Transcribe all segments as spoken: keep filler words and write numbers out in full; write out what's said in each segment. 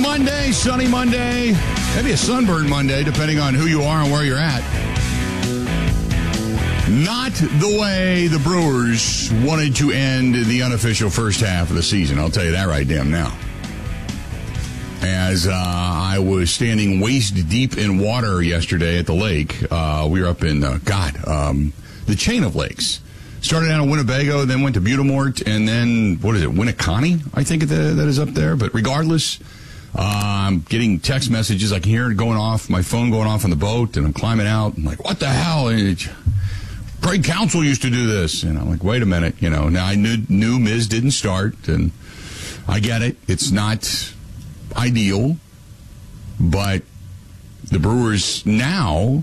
Monday, sunny Monday, maybe a sunburn Monday, depending on who you are and where you're at. Not the way the Brewers wanted to end the unofficial first half of the season. I'll tell you that right damn now. As uh, I was standing waist deep in water yesterday at the lake, uh, we were up in, uh, God, um, the chain of lakes. Started out in Winnebago, then went to Butamort, and then, what is it, Winneconne, I think that, that is up there. But regardless, uh, I'm getting text messages. I can hear it going off, my phone going off on the boat, and I'm climbing out. I'm like, what the hell? And Craig Counsell used to do this. And I'm like, wait a minute. You know, now I knew, knew Miz didn't start, and I get it. It's not ideal, but the Brewers now,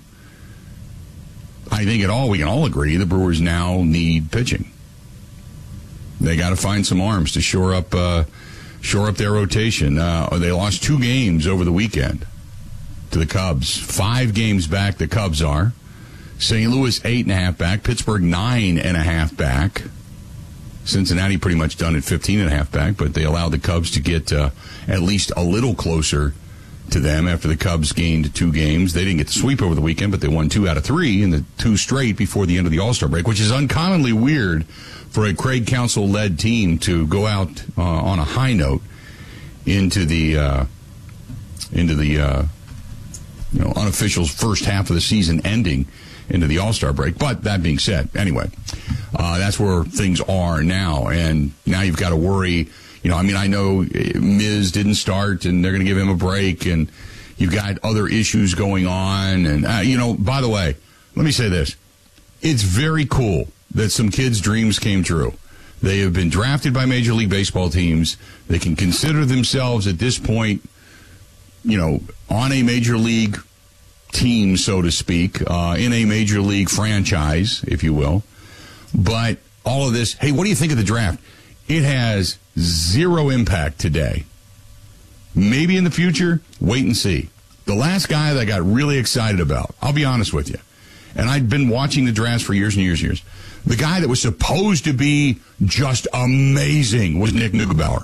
I think it all we can all agree, the Brewers now need pitching. They got to find some arms to shore up, uh, shore up their rotation. Uh, they lost two games over the weekend to the Cubs. Five games back, the Cubs are. Saint Louis, eight and a half back. Pittsburgh, nine and a half back. Cincinnati pretty much done at fifteen and a half back, but they allowed the Cubs to get uh, at least a little closer to them after the Cubs gained two games. They didn't get the sweep over the weekend, but they won two out of three in the two straight before the end of the All-Star break, which is uncommonly weird for a Craig Counsell-led team to go out uh, on a high note into the uh, into the uh, you know unofficial first half of the season ending into the All-Star break. But that being said, anyway, uh, that's where things are now. And now you've got to worry. You know, I mean, I know Miz didn't start, and they're going to give him a break, and you've got other issues going on. And, uh, you know, by the way, let me say this. It's very cool that some kids' dreams came true. They have been drafted by Major League Baseball teams. They can consider themselves at this point, you know, on a Major League team, so to speak, uh, in a Major League franchise, if you will. But all of this, hey, what do you think of the draft? It has zero impact today. Maybe in the future, wait and see. The last guy that I got really excited about, I'll be honest with you, and I'd been watching the drafts for years and years and years, the guy that was supposed to be just amazing was Nick Neubauer.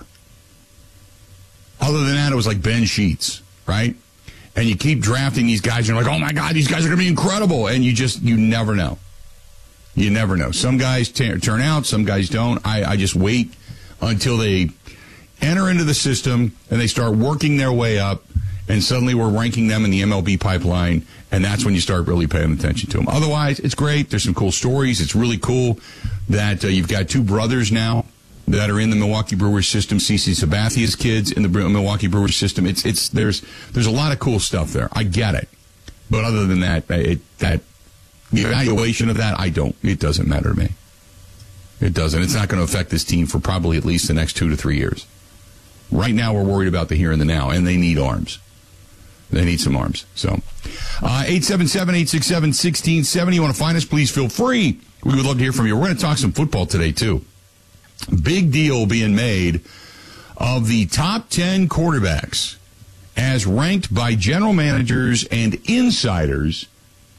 Other than that, it was like Ben Sheets, right? And you keep drafting these guys, and you're like, oh my God, these guys are going to be incredible. And you just, you never know. You never know. Some guys t- turn out, some guys don't. I, I just wait until they enter into the system and they start working their way up, and suddenly we're ranking them in the M L B pipeline, and that's when you start really paying attention to them. Otherwise, it's great. There's some cool stories. It's really cool that uh, you've got two brothers now that are in the Milwaukee Brewers system. CeCe Sabathia's kids in the Milwaukee Brewers system. It's it's there's there's a lot of cool stuff there. I get it, but other than that, it, that the evaluation of that, I don't. It doesn't matter to me. It doesn't. It's not going to affect this team for probably at least the next two to three years. Right now, we're worried about the here and the now, and they need arms. They need some arms. So, uh, eight seven seven, eight six seven, one six seven zero. You want to find us? Please feel free. We would love to hear from you. We're going to talk some football today, too. Big deal being made of the top ten quarterbacks as ranked by general managers and insiders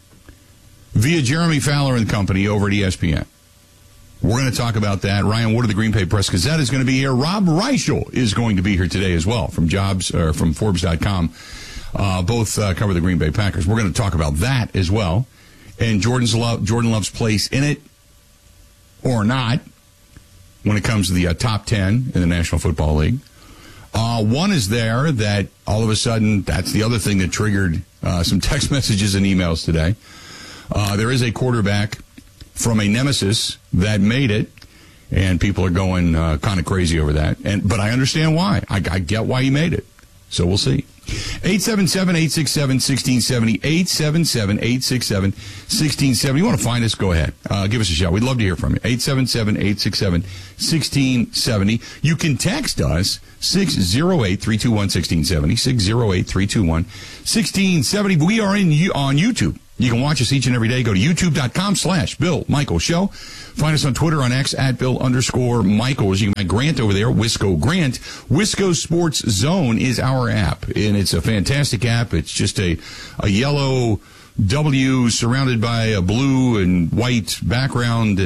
via Jeremy Fowler and company over at E S P N. We're going to talk about that. Ryan Wood of the Green Bay Press Gazette is going to be here. Rob Reichel is going to be here today as well from Jobs or from Forbes dot com. Uh, both uh, cover the Green Bay Packers. We're going to talk about that as well. And Jordan's Love, Jordan Love's place in it or not when it comes to the uh, top ten in the National Football League. Uh, one is there that all of a sudden, that's the other thing that triggered uh, some text messages and emails today. Uh, there is a quarterback from a nemesis that made it, and people are going uh, kind of crazy over that. And But I understand why. I, I get why he made it. So we'll see. eight seven seven, eight six seven, one six seven zero. eight seven seven, eight six seven, one six seven zero. You want to find us? Go ahead. Uh, give us a shout. We'd love to hear from you. eight seven seven, eight six seven, one six seven zero. You can text us six zero eight, three two one, one six seven zero. six zero eight, three two one, one six seven zero. We are in on YouTube. You can watch us each and every day. Go to youtube.com slash Bill Michaels Show. Find us on Twitter on X at Bill underscore Michaels. You can find Grant over there, Wisco Grant. Wisco Sports Zone is our app, and it's a fantastic app. It's just a, a yellow W surrounded by a blue and white background, and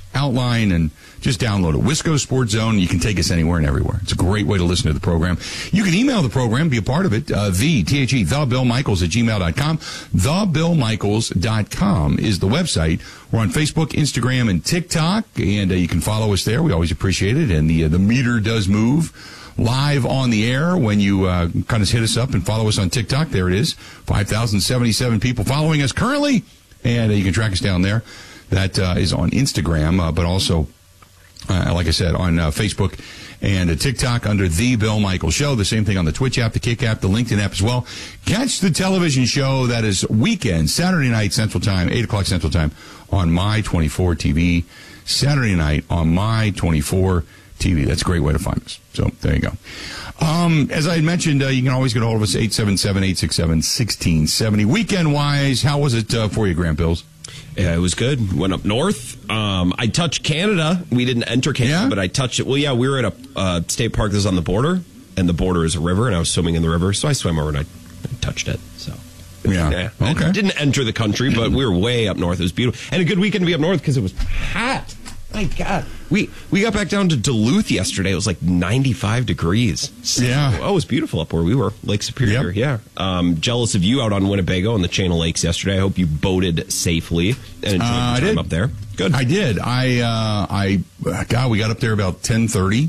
outline and just download it. Wisco Sports Zone. You can take us anywhere and everywhere. It's a great way to listen to the program. You can email the program, be a part of it. Uh, the, T H E, the Bill Michaels at gmail dot com. the bill michaels dot com is the website. We're on Facebook, Instagram, and TikTok, and uh, you can follow us there. We always appreciate it. And the, uh, the meter does move live on the air when you uh, kind of hit us up and follow us on TikTok. There it is. five thousand seventy-seven people following us currently, and uh, you can track us down there. That uh, is on Instagram, uh, but also, uh, like I said, on uh, Facebook and uh, TikTok under The Bill Michaels Show. The same thing on the Twitch app, the Kick app, the LinkedIn app as well. Catch the television show that is weekend, Saturday night Central Time, eight o'clock Central Time on My twenty-four T V. Saturday night on My twenty-four T V. That's a great way to find us. So there you go. Um, as I had mentioned, uh, you can always get a hold of us, eight seven seven, eight six seven, one six seven zero. Weekend-wise, how was it uh, for you, Grant Bills? Yeah, it was good. Went up north. Um, I touched Canada. We didn't enter Canada, yeah? but I touched it. Well, yeah, we were at a uh, state park that's on the border, and the border is a river, and I was swimming in the river, so I swam over and I, I touched it. So yeah, yeah. Okay. I didn't enter the country, but we were way up north. It was beautiful, and a good weekend to be up north because it was hot. My God, we we got back down to Duluth yesterday. It was like ninety-five degrees. So, yeah, oh, it was beautiful up where we were, Lake Superior. Yep. Yeah, um, jealous of you out on Winnebago and the chain of lakes yesterday. I hope you boated safely and enjoyed uh, your time up there. Good. I did. I uh, I God, we got up there about ten thirty,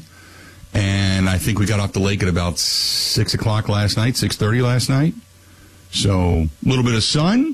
and I think we got off the lake at about six o'clock last night, six thirty last night. So a little bit of sun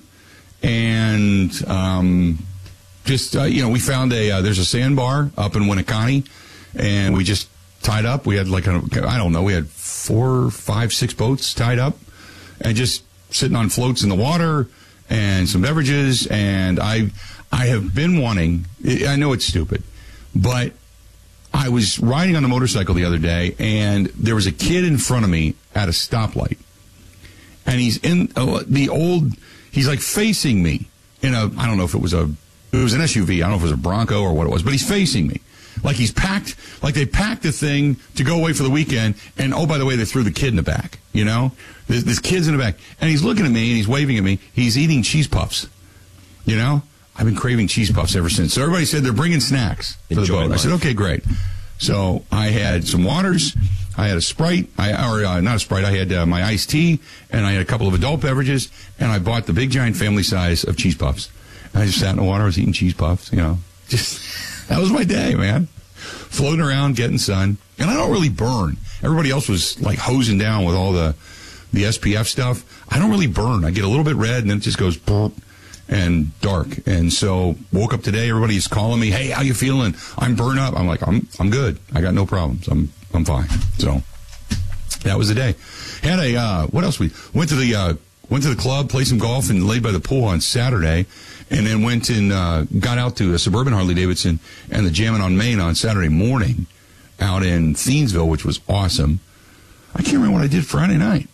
and. Um, Just, uh, you know, we found a, uh, there's a sandbar up in Winneconne, and we just tied up. We had like, a, I don't know, we had four, five, six boats tied up and just sitting on floats in the water and some beverages. And I, I have been wanting, I know it's stupid, but I was riding on a motorcycle the other day, and there was a kid in front of me at a stoplight. And he's in uh, the old, he's like facing me in a, I don't know if it was a, It was an S U V. I don't know if it was a Bronco or what it was, but he's facing me. Like he's packed, like they packed the thing to go away for the weekend, and oh, by the way, they threw the kid in the back, you know? This, this kid's in the back. And he's looking at me, and he's waving at me. He's eating cheese puffs, you know? I've been craving cheese puffs ever since. So everybody said they're bringing snacks for the boat. I said, okay, great. So I had some waters. I had a Sprite, I, or uh, not a Sprite, I had uh, my iced tea, and I had a couple of adult beverages, and I bought the big giant family size of cheese puffs. I just sat in the water. I was eating cheese puffs, you know. Just, that was my day, man. Floating around, getting sun. And I don't really burn. Everybody else was, like, hosing down with all the the S P F stuff. I don't really burn. I get a little bit red, and then it just goes burp and dark. And so, woke up today, everybody's calling me, hey, how you feeling? I'm burned up. I'm like, I'm I'm good. I got no problems. I'm I'm fine. So, that was the day. Had a, uh, what else? We went to the, uh, went to the club, played some golf, and laid by the pool on Saturday. And then went and uh, got out to a Suburban Harley-Davidson and the Jammin' on Main on Saturday morning out in Thiensville, which was awesome. I can't remember what I did Friday night.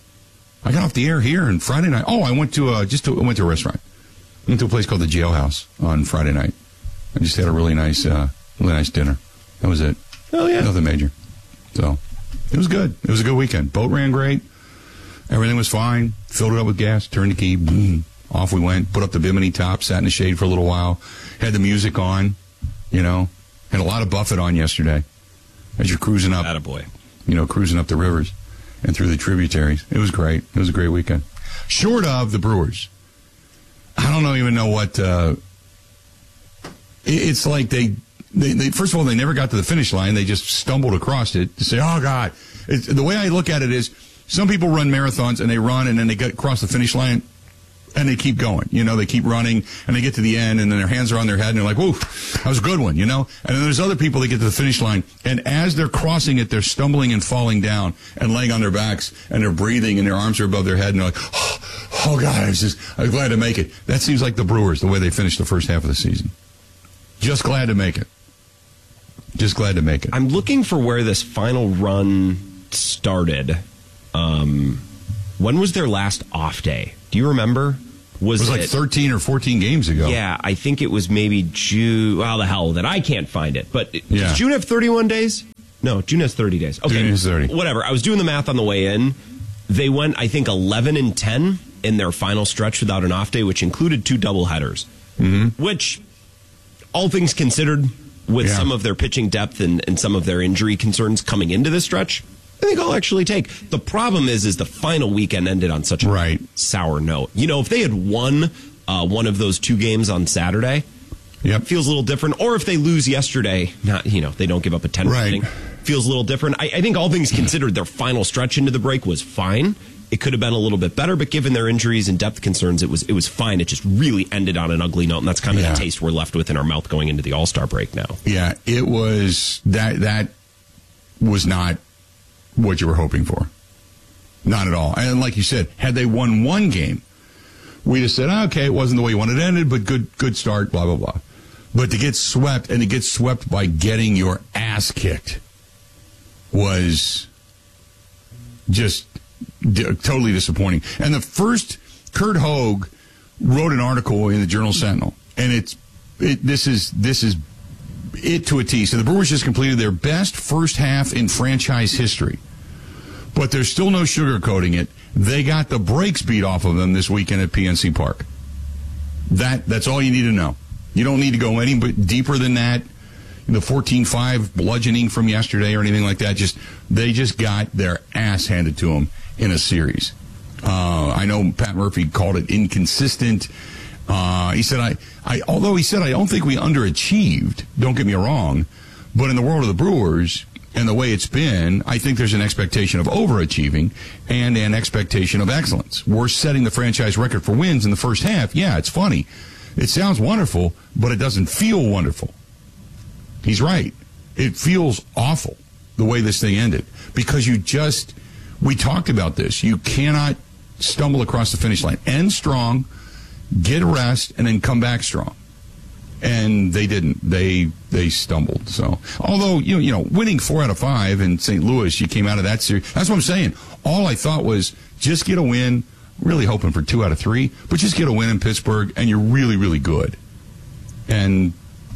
I got off the air here, and Friday night, oh, I went to a, just to, I went to a restaurant. I went to a place called the Jailhouse on Friday night. I just had a really nice, uh, really nice dinner. That was it. Oh, yeah. Nothing major. So, it was good. It was a good weekend. Boat ran great. Everything was fine. Filled it up with gas, turned the key, boom. Off we went, put up the Bimini top, sat in the shade for a little while, had the music on, you know, had a lot of Buffett on yesterday as you're cruising up, attaboy, you know, cruising up the rivers and through the tributaries. It was great. It was a great weekend. Short of the Brewers. I don't know, even know what, uh, it's like they, they, they, first of all, they never got to the finish line. They just stumbled across it to say, oh, God. It's, the way I look at it is some people run marathons and they run and then they get across the finish line. And they keep going, you know, they keep running, and they get to the end, and then their hands are on their head, and they're like, whoa, that was a good one, you know? And then there's other people that get to the finish line, and as they're crossing it, they're stumbling and falling down and laying on their backs, and they're breathing, and their arms are above their head, and they're like, oh, oh God, I was just, I'm glad to make it. That seems like the Brewers, the way they finished the first half of the season. Just glad to make it. Just glad to make it. I'm looking for where this final run started. Um, when was their last off day? Do you remember? Was it was like it, thirteen or fourteen games ago. Yeah, I think it was maybe June. Well, the hell with it. I can't find it. But yeah. Does June have thirty-one days? No, June has thirty days. Okay, June has thirty. Whatever. I was doing the math on the way in. They went, I think, eleven and ten in their final stretch without an off day, which included two doubleheaders. Mm-hmm. Which all things considered, with Yeah. some of their pitching depth and, and some of their injury concerns coming into this stretch, I think I'll actually take. The problem is, is the final weekend ended on such a Right. sour note. You know, if they had won uh, one of those two games on Saturday, Yep. feels a little different. Or if they lose yesterday, not you know they don't give up a ten Right. inning, feels a little different. I, I think all things considered, their final stretch into the break was fine. It could have been a little bit better, but given their injuries and depth concerns, it was it was fine. It just really ended on an ugly note, and that's kind of Yeah. the taste we're left with in our mouth going into the All-Star break now. Yeah, it was that that was not what you were hoping for. Not at all. And like you said, had they won one game, we'd have said, okay, it wasn't the way you wanted it ended, but good good start, blah, blah, blah. But to get swept, and to get swept by getting your ass kicked, was just d- totally disappointing. And the first, Kurt Hogue wrote an article in the Journal Sentinel, and it's it, this is this is it to a T. So the Brewers just completed their best first half in franchise history, but there's still no sugarcoating it. They got the brakes beat off of them this weekend at P N C Park. That that's all you need to know. You don't need to go any bit deeper than that. The fourteen five bludgeoning from yesterday or anything like that. Just they just got their ass handed to them in a series. Uh, I know Pat Murphy called it inconsistent. Uh, he said, I, I, although he said, I don't think we underachieved, don't get me wrong, but in the world of the Brewers and the way it's been, I think there's an expectation of overachieving and an expectation of excellence. We're setting the franchise record for wins in the first half. Yeah, it's funny. It sounds wonderful, but it doesn't feel wonderful. He's right. It feels awful the way this thing ended because you just, we talked about this. You cannot stumble across the finish line. End strong, get a rest, and then come back strong. And they didn't. They they stumbled. So, although you know, you know, winning four out of five in Saint Louis, you came out of that series. That's what I'm saying. All I thought was just get a win. Really hoping for two out of three, but just get a win in Pittsburgh, and you're really, really good. And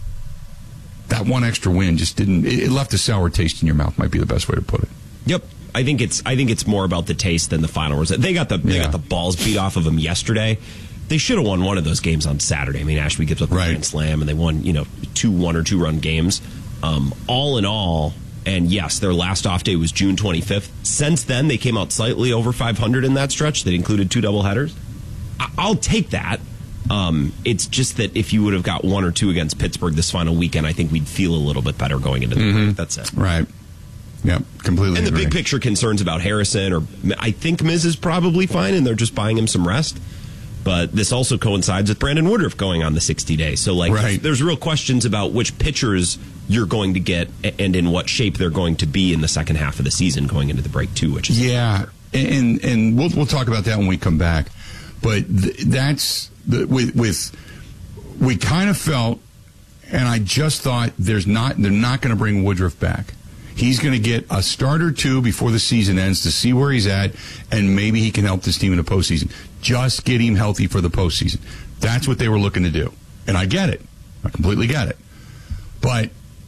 that one extra win just didn't. It left a sour taste in your mouth. Might be the best way to put it. Yep. I think it's I think it's more about the taste than the final result. They got the they Yeah. got the balls beat off of them yesterday. They should have won one of those games on Saturday. I mean, Ashby gives up the Right. grand slam, and they won, you know, two one or two run games. Um, all in all, and yes, their last off day was June twenty-fifth. Since then, they came out slightly over five hundred in that stretch. That included two doubleheaders. I- I'll take that. Um, it's just that if you would have got one or two against Pittsburgh this final weekend, I think we'd feel a little bit better going into the Mm-hmm. break. That's it. Right. Yep. Completely. And the agree. big picture concerns about Harrison, or I think Miz is probably fine, and they're just buying him some rest. But this also coincides with Brandon Woodruff going on the sixty days. So, like, Right. there's, there's real questions about which pitchers you're going to get and in what shape they're going to be in the second half of the season going into the break, too, which is... Yeah, and and we'll we'll talk about that when we come back. But th- that's the, with with we kind of felt, and I just thought there's not they're not going to bring Woodruff back. He's going to get a start or two before the season ends to see where he's at, and maybe he can help this team in the postseason. Just get him healthy for the postseason. That's what they were looking to do, and I get it. I completely get it. But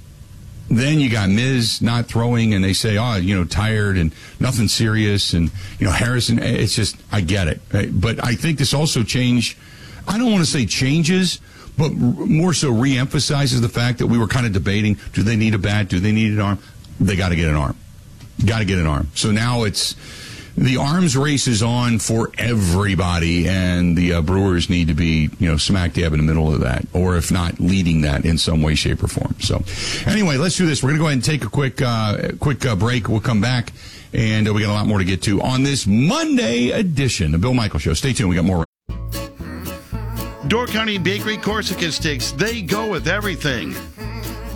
then you got Miz not throwing, and they say, oh, you know, tired and nothing serious. And, you know, Harrison, it's just, I get it. But I think this also change, I don't want to say changes, but more so reemphasizes the fact that we were kind of debating, do they need a bat? Do they need an arm? They got to get an arm. Got to get an arm. So now it's, the arms race is on for everybody, and the uh, Brewers need to be, you know, smack dab in the middle of that, or if not, leading that in some way, shape, or form. So, anyway, let's do this. We're going to go ahead and take a quick, uh, quick uh, break. We'll come back, and uh, we got a lot more to get to on this Monday edition of Bill Michaels Show. Stay tuned. We got more. Door County Bakery Corsica Sticks, they go with everything.